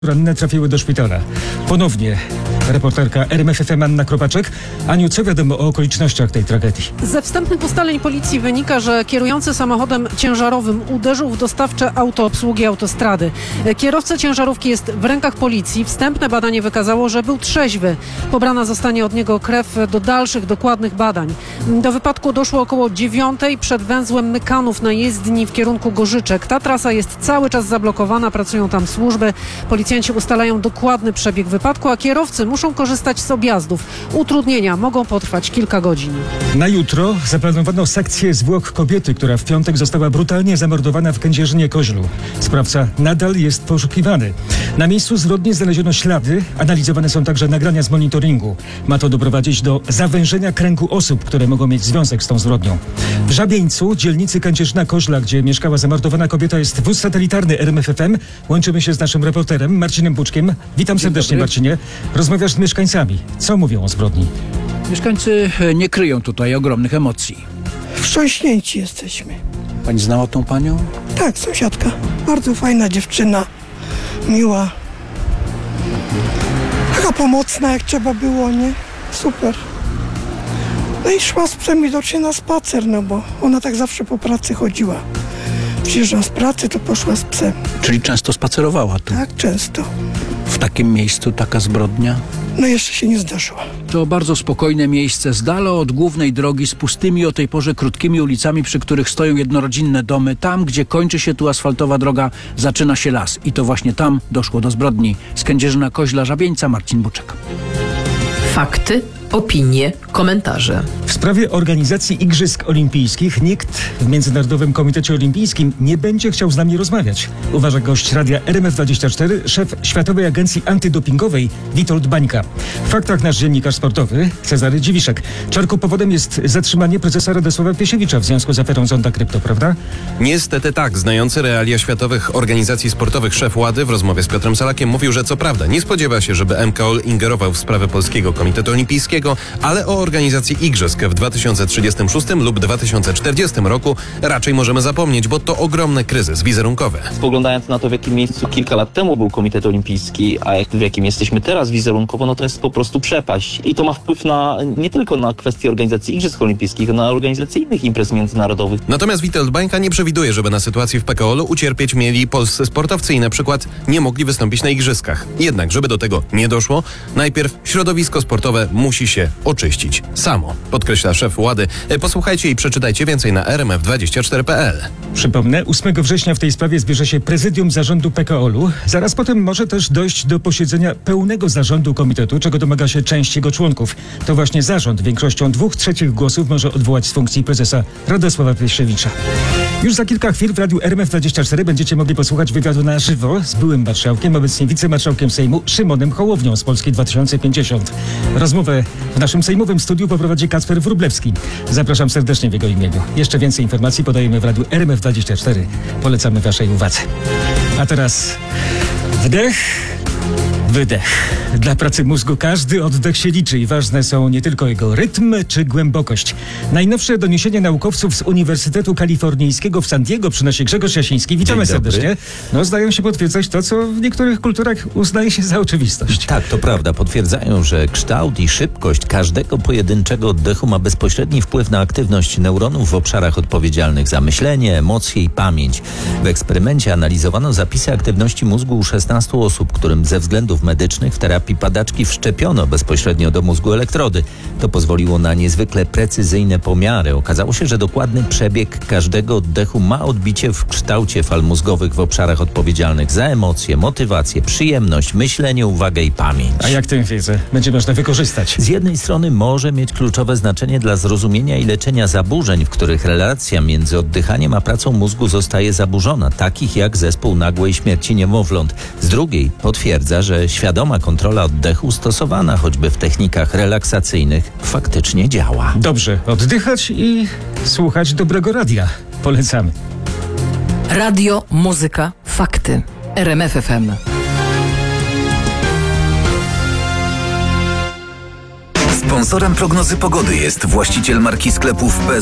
Ranne trafiły do szpitala. Ponownie reporterka RMFFM Anna Kropaczek. Aniu, co wiadomo o okolicznościach tej tragedii? Ze wstępnych ustaleń policji wynika, że kierujący samochodem ciężarowym uderzył w dostawcze auto obsługi autostrady. Kierowca ciężarówki jest w rękach policji. Wstępne badanie wykazało, że był trzeźwy. Pobrana zostanie od niego krew do dalszych, dokładnych badań. Do wypadku doszło około 9:00 przed węzłem Mykanów na jezdni w kierunku Gorzyczek. Ta trasa jest cały czas zablokowana, pracują tam służby. Policjanci ustalają dokładny przebieg wypadku, a kierowcy muszą korzystać z objazdów. Utrudnienia mogą potrwać kilka godzin. Na jutro zaplanowano sekcję zwłok kobiety, która w piątek została brutalnie zamordowana w Kędzierzynie-Koźlu. Sprawca nadal jest poszukiwany. Na miejscu zbrodni znaleziono ślady, analizowane są także nagrania z monitoringu. Ma to doprowadzić do zawężenia kręgu osób, które mogą mieć związek z tą zbrodnią. W Żabieńcu, dzielnicy Kędzierzyna-Koźla, gdzie mieszkała zamordowana kobieta, jest wóz satelitarny RMFFM. Łączymy się z naszym reporterem Marcinem Buczkiem. Witam serdecznie, Marcinie. Rozmawiasz z mieszkańcami. Co mówią o zbrodni? Mieszkańcy nie kryją tutaj ogromnych emocji. Wstrząśnięci jesteśmy. Pani znała tą panią? Tak, sąsiadka. Bardzo fajna dziewczyna. Miła. Taka pomocna, jak trzeba było, nie? Super. No i szła z psem widocznie na spacer, no bo ona tak zawsze po pracy chodziła. Przyjeżdża z pracy, to poszła z psem. Czyli często spacerowała tu. Tak, często. W takim miejscu taka zbrodnia? No jeszcze się nie zdarzyła. To bardzo spokojne miejsce, z dala od głównej drogi, z pustymi o tej porze krótkimi ulicami, przy których stoją jednorodzinne domy. Tam, gdzie kończy się tu asfaltowa droga, zaczyna się las. I to właśnie tam doszło do zbrodni. Z Kędzierzyna-Koźla, Żabieńca, Marcin Buczek. Fakty, opinie, komentarze. W sprawie organizacji Igrzysk Olimpijskich nikt w Międzynarodowym Komitecie Olimpijskim nie będzie chciał z nami rozmawiać. Uważa gość radia RMF24, szef Światowej Agencji Antydopingowej Witold Bańka. W faktach nasz dziennikarz sportowy Cezary Dziwiszek. Czarku, powodem jest zatrzymanie prezesa Radosława Piesiewicza w związku z aferą Zonda Krypto, prawda? Niestety tak. Znający realia światowych organizacji sportowych szef Łady w rozmowie z Piotrem Salakiem mówił, że co prawda nie spodziewa się, żeby MKOL ingerował w sprawę Polskiego Komitetu Olimpijskiego, ale o organizacji igrzysk w 2036 lub 2040 roku raczej możemy zapomnieć, bo to ogromny kryzys wizerunkowy. Spoglądając na to, w jakim miejscu kilka lat temu był Komitet Olimpijski, a w jakim jesteśmy teraz wizerunkowo, no to jest po prostu przepaść. I to ma wpływ nie tylko na kwestię organizacji Igrzysk Olimpijskich, ale na organizację innych imprez międzynarodowych. Natomiast Witold Bańka nie przewiduje, żeby na sytuacji w PKOL-u ucierpieć mieli polscy sportowcy i na przykład nie mogli wystąpić na igrzyskach. Jednak, żeby do tego nie doszło, najpierw środowisko sportowe musi się oczyścić samo, podkreśla szef Łady. Posłuchajcie i przeczytajcie więcej na rmf24.pl. Przypomnę, 8 września w tej sprawie zbierze się prezydium zarządu PKOL-u. Zaraz potem może też dojść do posiedzenia pełnego zarządu komitetu, czego domaga się część jego członków. To właśnie zarząd większością 2/3 głosów może odwołać z funkcji prezesa Radosława Piesiewicza. Już za kilka chwil w radiu RMF24 będziecie mogli posłuchać wywiadu na żywo z byłym marszałkiem, obecnie wicemarszałkiem Sejmu Szymonem Hołownią z Polski 2050. Rozmowę w naszym sejmowym studiu poprowadzi Kacper Wróblewski. Zapraszam serdecznie w jego imieniu. Jeszcze więcej informacji podajemy w radiu RMF24. Polecamy waszej uwadze. A teraz wdech, wydech. Dla pracy mózgu każdy oddech się liczy i ważne są nie tylko jego rytm czy głębokość. Najnowsze doniesienie naukowców z Uniwersytetu Kalifornijskiego w San Diego przynosi Grzegorz Jasiński. Witamy serdecznie. No, zdają się potwierdzać to, co w niektórych kulturach uznaje się za oczywistość. Tak, to prawda. Potwierdzają, że kształt i szybkość każdego pojedynczego oddechu ma bezpośredni wpływ na aktywność neuronów w obszarach odpowiedzialnych za myślenie, emocje i pamięć. W eksperymencie analizowano zapisy aktywności mózgu u 16 osób, którym ze względów medycznych w terapii padaczki wszczepiono bezpośrednio do mózgu elektrody. To pozwoliło na niezwykle precyzyjne pomiary. Okazało się, że dokładny przebieg każdego oddechu ma odbicie w kształcie fal mózgowych w obszarach odpowiedzialnych za emocje, motywację, przyjemność, myślenie, uwagę i pamięć. A jak tę wiedzę będzie można wykorzystać? Z jednej strony może mieć kluczowe znaczenie dla zrozumienia i leczenia zaburzeń, w których relacja między oddychaniem a pracą mózgu zostaje zaburzona, takich jak zespół nagłej śmierci niemowląt. Z drugiej potwierdza, że świadoma kontrola oddechu stosowana choćby w technikach relaksacyjnych faktycznie działa. Dobrze, oddychać i słuchać dobrego radia. Polecamy. Radio, muzyka, fakty. RMFFM. Sponsorem prognozy pogody jest właściciel marki sklepów